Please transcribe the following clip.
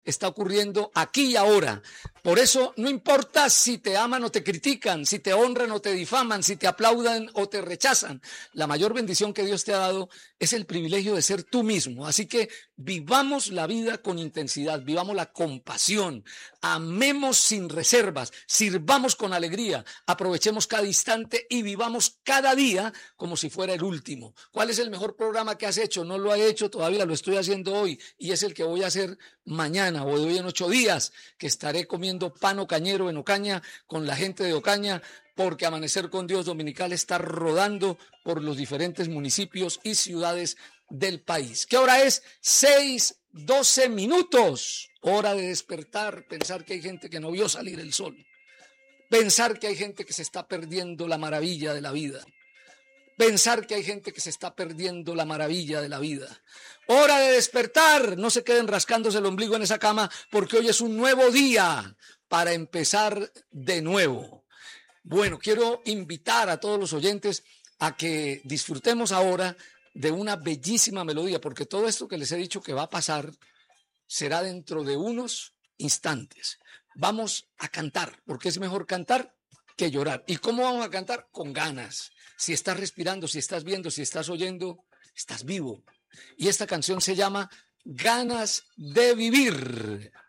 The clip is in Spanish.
está ocurriendo aquí y ahora. Por eso no importa si te aman o te critican, si te honran o te difaman, si te aplaudan o te rechazan. La mayor bendición que Dios te ha dado es el privilegio de ser tú mismo. Así que vivamos la vida con intensidad, vivamos la compasión, amemos sin reservas, sirvamos con alegría, aprovechemos cada instante y vivamos cada día como si fuera el último. ¿Cuál es el mejor programa que has hecho? No lo he hecho todavía, lo estoy haciendo hoy y es el que voy a hacer mañana o de hoy en 8 días, que estaré comiendo pan ocañero en Ocaña con la gente de Ocaña, porque Amanecer con Dios Dominical está rodando por los diferentes municipios y ciudades del país. ¿Qué hora es? 6:12. Hora de despertar, pensar que hay gente que no vio salir el sol, pensar que hay gente que se está perdiendo la maravilla de la vida. Pensar que hay gente que se está perdiendo la maravilla de la vida. Hora de despertar. No se queden rascándose el ombligo en esa cama, porque hoy es un nuevo día para empezar de nuevo. Bueno, quiero invitar a todos los oyentes a que disfrutemos ahora de una bellísima melodía, porque todo esto que les he dicho que va a pasar será dentro de unos instantes. Vamos a cantar, porque es mejor cantar que llorar. ¿Y cómo vamos a cantar? Con ganas. Si estás respirando, si estás viendo, si estás oyendo, estás vivo. Y esta canción se llama Ganas de Vivir.